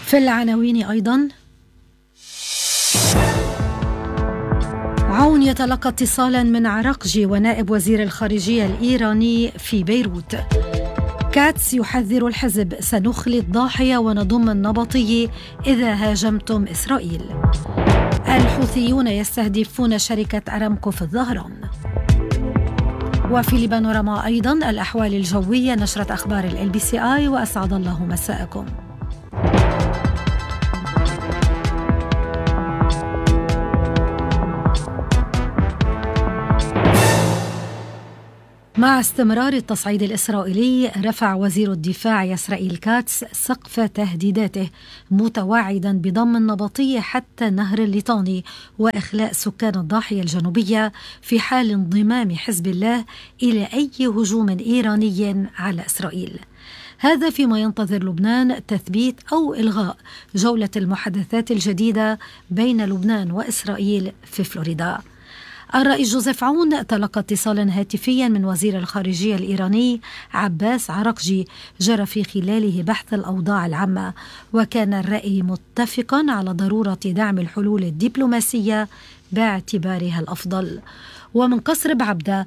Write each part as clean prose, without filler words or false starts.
في العناوين أيضا: عون يتلقى اتصالا من عراقجي ونائب وزير الخارجية الإيراني في بيروت. كاتس يحذر الحزب: سنخلي الضاحية ونضم النبطي إذا هاجمتم إسرائيل. الحوثيون يستهدفون شركة أرامكو في الظهران. وفي لبانوراما أيضا الأحوال الجوية، نشرة أخبار LBCI، وأسعد الله مساءكم. مع استمرار التصعيد الإسرائيلي، رفع وزير الدفاع إسرائيل كاتس سقف تهديداته، متوعدا بضم النبطي حتى نهر الليطاني وإخلاء سكان الضاحية الجنوبية في حال انضمام حزب الله إلى أي هجوم إيراني على إسرائيل. هذا فيما ينتظر لبنان تثبيت أو إلغاء جولة المحادثات الجديدة بين لبنان وإسرائيل في فلوريدا. الرئيس جوزيف عون تلقى اتصالا هاتفيا من وزير الخارجية الإيراني عباس عراقجي جرى في خلاله بحث الأوضاع العامة، وكان الرأي متفقا على ضرورة دعم الحلول الدبلوماسية باعتبارها الأفضل. ومن قصر بعبدة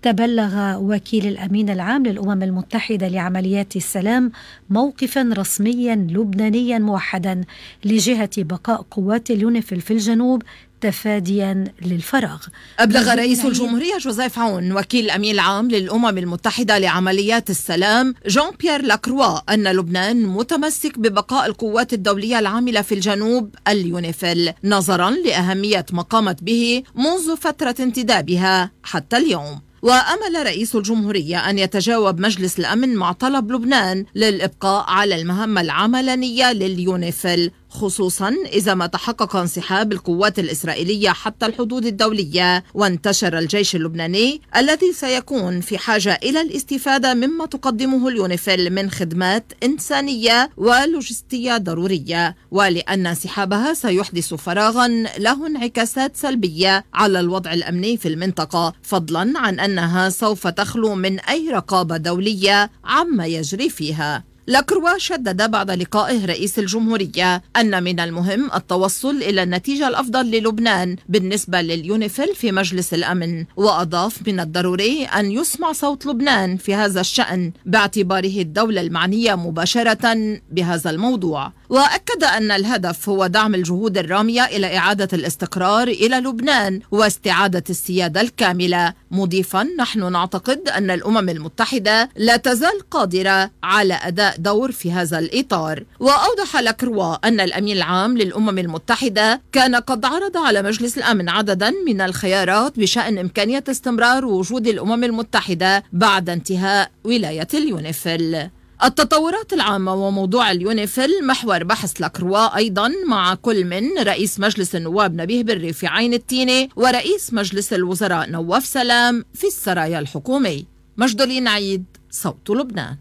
تبلغ وكيل الأمين العام للأمم المتحدة لعمليات السلام موقفا رسميا لبنانيا موحدا لجهة بقاء قوات اليونيفيل في الجنوب تفاديا للفراغ. أبلغ رئيس الجمهورية جوزيف عون وكيل الأمين العام للأمم المتحدة لعمليات السلام جان بيير لاكروا أن لبنان متمسك ببقاء القوات الدولية العاملة في الجنوب اليونيفيل، نظرا لأهمية ما قامت به منذ فترة انتدابها حتى اليوم. وأمل رئيس الجمهورية أن يتجاوب مجلس الأمن مع طلب لبنان للإبقاء على المهمة العملانية لليونيفيل، خصوصا إذا ما تحقق انسحاب القوات الإسرائيلية حتى الحدود الدولية وانتشر الجيش اللبناني الذي سيكون في حاجة إلى الاستفادة مما تقدمه اليونيفيل من خدمات إنسانية ولوجستية ضرورية، ولأن انسحابها سيحدث فراغا له انعكاسات سلبية على الوضع الأمني في المنطقة، فضلا عن أنها سوف تخلو من أي رقابة دولية عما يجري فيها. لاكروا شدد بعد لقائه رئيس الجمهورية أن من المهم التوصل إلى النتيجة الأفضل للبنان بالنسبة لليونيفيل في مجلس الأمن، وأضاف من الضروري أن يسمع صوت لبنان في هذا الشأن باعتباره الدولة المعنية مباشرة بهذا الموضوع. وأكد أن الهدف هو دعم الجهود الرامية إلى إعادة الاستقرار إلى لبنان واستعادة السيادة الكاملة، مضيفا: نحن نعتقد أن الأمم المتحدة لا تزال قادرة على أداء دور في هذا الإطار. وأوضح لاكروا أن الأمين العام للأمم المتحدة كان قد عرض على مجلس الأمن عددا من الخيارات بشأن إمكانية استمرار وجود الأمم المتحدة بعد انتهاء ولاية اليونيفيل. التطورات العامة وموضوع اليونيفيل محور بحث لاكروا أيضا مع كل من رئيس مجلس النواب نبيه بري في عين التينة ورئيس مجلس الوزراء نواف سلام في السرايا الحكومي. مجدولين عيد، صوت لبنان.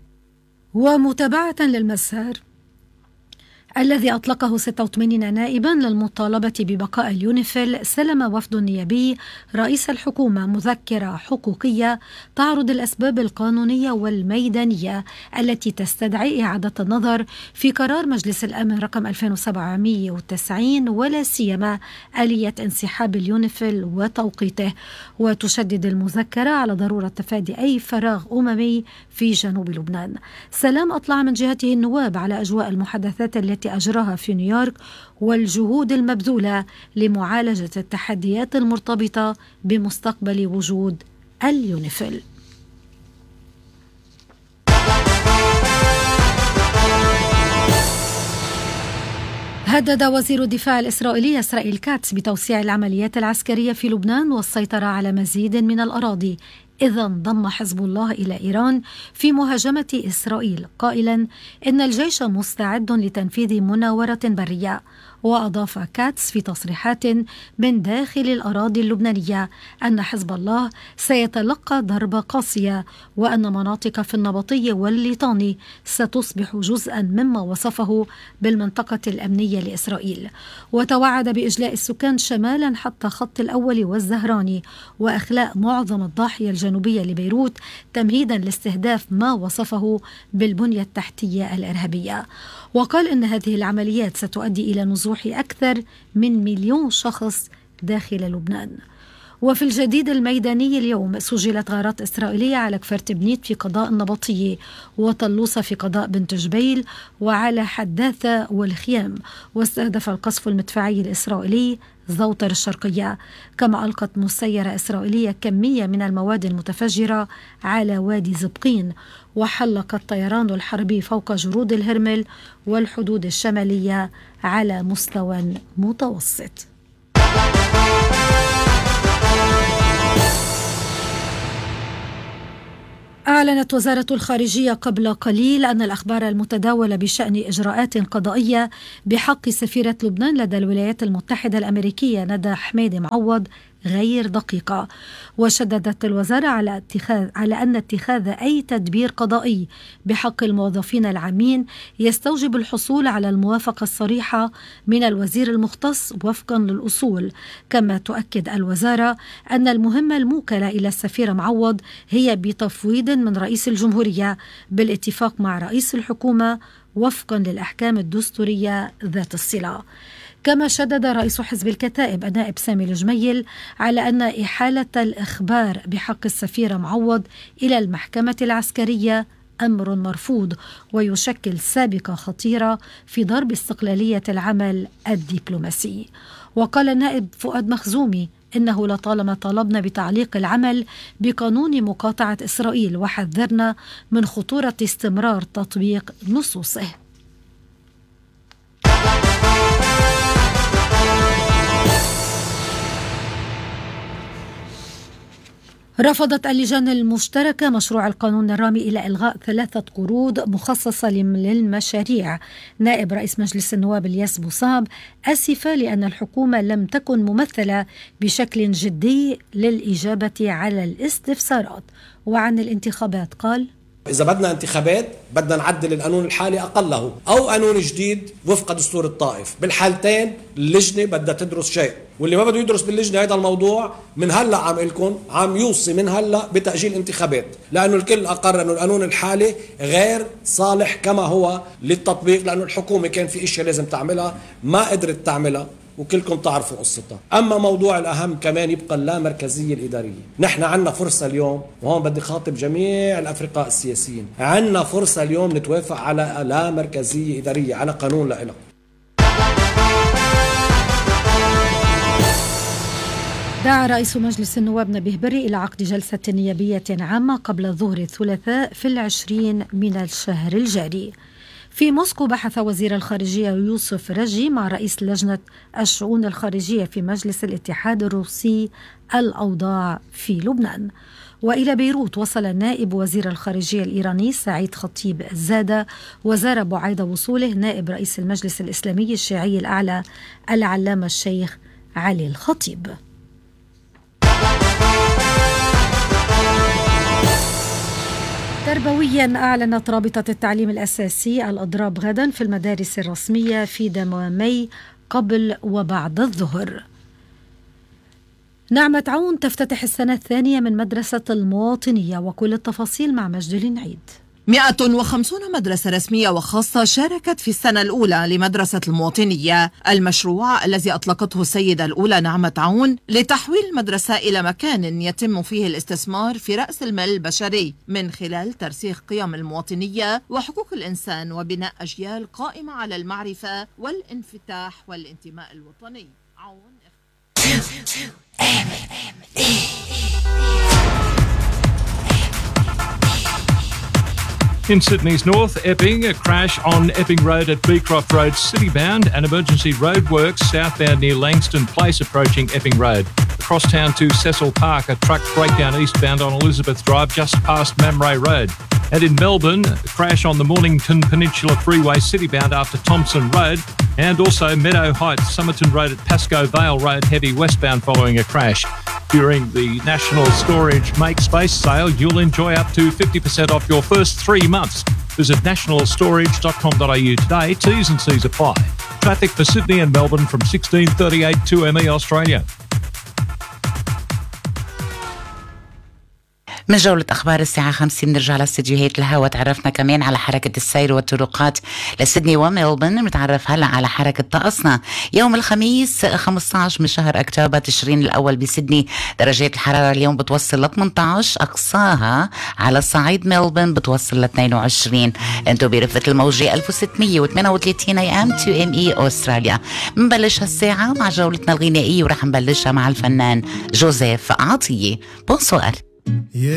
ومتابعة للمسار الذي أطلقه 86 نائبا للمطالبة ببقاء اليونيفيل، سلم وفد نيابي رئيس الحكومة مذكرة حقوقية تعرض الأسباب القانونية والميدانية التي تستدعي إعادة النظر في قرار مجلس الأمن رقم 2790 ولا سيما آلية انسحاب اليونيفيل وتوقيته. وتشدد المذكرة على ضرورة تفادي أي فراغ أممي في جنوب لبنان. سلام أطلع من جهته النواب على أجواء المحادثات التي أجراها في نيويورك والجهود المبذولة لمعالجة التحديات المرتبطة بمستقبل وجود اليونيفيل. هدد وزير الدفاع الإسرائيلي إسرائيل كاتس بتوسيع العمليات العسكرية في لبنان والسيطرة على مزيد من الأراضي إذا انضم حزب الله إلى إيران في مهاجمة إسرائيل، قائلا إن الجيش مستعد لتنفيذ مناورة برية. وأضاف كاتس في تصريحات من داخل الأراضي اللبنانية أن حزب الله سيتلقى ضربة قاسية، وأن مناطق في النبطية والليطاني ستصبح جزءا مما وصفه بالمنطقة الأمنية لإسرائيل. وتوعد بإجلاء السكان شمالا حتى خط الأول والزهراني وإخلاء معظم الضاحية الجنوبية لبيروت تمهيدا لاستهداف ما وصفه بالبنية التحتية الإرهابية. وقال إن هذه العمليات ستؤدي إلى نزوح أكثر من 1,000,000 شخص داخل لبنان. وفي الجديد الميداني اليوم سجلت غارات إسرائيلية على كفر تبنيت في قضاء النبطية، وطلوسة في قضاء بنت جبيل، وعلى حداثة والخيام. واستهدف القصف المدفعي الإسرائيلي زوطر الشرقية، كما ألقت مسيرة إسرائيلية كمية من المواد المتفجرة على وادي زبقين، وحلق الطيران الحربي فوق جرود الهرمل والحدود الشمالية على مستوى متوسط. أعلنت وزارة الخارجية قبل قليل أن الأخبار المتداولة بشأن إجراءات قضائية بحق سفيرة لبنان لدى الولايات المتحدة الأمريكية ندى حميدي معوض غير دقيقة. وشددت الوزارة على أن اتخاذ أي تدبير قضائي بحق الموظفين العامين يستوجب الحصول على الموافقة الصريحة من الوزير المختص وفقا للأصول. كما تؤكد الوزارة أن المهمة الموكلة إلى السفيرة معوض هي بتفويض من رئيس الجمهورية بالاتفاق مع رئيس الحكومة وفقا للأحكام الدستورية ذات الصلة. كما شدد رئيس حزب الكتائب النائب سامي الجميل على أن إحالة الإخبار بحق السفيرة معوض إلى المحكمة العسكرية أمر مرفوض ويشكل سابقة خطيرة في ضرب استقلالية العمل الدبلوماسي. وقال النائب فؤاد مخزومي إنه لطالما طالبنا بتعليق العمل بقانون مقاطعة إسرائيل وحذرنا من خطورة استمرار تطبيق نصوصه. رفضت اللجان المشتركة مشروع القانون الرامي إلى إلغاء 3 قروض مخصصة للمشاريع. نائب رئيس مجلس النواب الياس بوصاب أسف لأن الحكومة لم تكن ممثلة بشكل جدي للإجابة على الاستفسارات. وعن الانتخابات قال: إذا بدنا انتخابات بدنا نعدل القانون الحالي أقله أو قانون جديد وفق دستور الطائف. بالحالتين اللجنة بدها تدرس شيء، واللي ما بده يدرس باللجنة هذا الموضوع من هلأ عم يوصي من هلأ بتأجيل انتخابات، لأنه الكل أقر أنه القانون الحالي غير صالح كما هو للتطبيق، لأنه الحكومة كان في إشياء لازم تعملها ما قدرت تعملها وكلكم تعرفوا قصتها. أما موضوع الأهم كمان يبقى اللامركزية الإدارية. نحن عنا فرصة اليوم، وهون بدي خاطب جميع الأفرقاء السياسيين، عنا فرصة اليوم نتوافق على لامركزية إدارية، على قانون لإلها. دعا رئيس مجلس النواب نبيه بري إلى عقد جلسة نيابية عامة قبل ظهر الثلاثاء في 20 من الشهر الجاري. في موسكو بحث وزير الخارجية يوسف رجي مع رئيس لجنة الشؤون الخارجية في مجلس الاتحاد الروسي الأوضاع في لبنان. وإلى بيروت وصل نائب وزير الخارجية الإيراني سعيد خطيب الزادة، وزار بعيد وصوله نائب رئيس المجلس الإسلامي الشيعي الأعلى العلامة الشيخ علي الخطيب. تربويا أعلنت رابطة التعليم الأساسي الأضراب غدا في المدارس الرسمية في دوامي قبل وبعد الظهر. نعمة عون تفتتح السنة الثانية من مدرسة المواطنية، وكل التفاصيل مع مجد العنعيد. 150 مدرسة رسمية وخاصة شاركت في السنة الأولى لمدرسة المواطنية، المشروع الذي أطلقته السيدة الأولى نعمة عون لتحويل المدرسة إلى مكان يتم فيه الاستثمار في رأس المال البشري من خلال ترسيخ قيم المواطنية وحقوق الإنسان وبناء أجيال قائمة على المعرفة والانفتاح والانتماء الوطني. عون In Sydney's north, Epping, a crash on Epping Road at Beecroft Road citybound and emergency roadworks southbound near Langston Place approaching Epping Road. Across town to Cecil Park, a truck breakdown eastbound on Elizabeth Drive just past Mamray Road. And in Melbourne, a crash on the Mornington Peninsula Freeway citybound after Thompson Road, and also Meadow Heights, Somerton Road at Pascoe Vale Road, heavy westbound following a crash. During the National Storage Make Space sale, you'll enjoy up to 50% off your first 3 months. Visit nationalstorage.com.au today. T's and C's apply. Traffic for Sydney and Melbourne from 16:38 2ME Australia. من جولة أخبار الساعة 5 بنرجع لاستديوهات الهوا. تعرفنا كمان على حركة السير والطرقات لسيدني وميلبورن. بنتعرف هلأ على حركة طقسنا يوم الخميس 15 من شهر أكتوبر تشرين الأول بسيدني. درجات الحرارة اليوم بتوصل ل 18، أقصاها على صعيد ميلبورن بتوصل ل 22. انتو برفة الموجة 1638 AM 2ME أستراليا. نبلش هالساعة مع جولتنا الغنائية ورح نبلشها مع الفنان جوزيف عطية. بونسوار.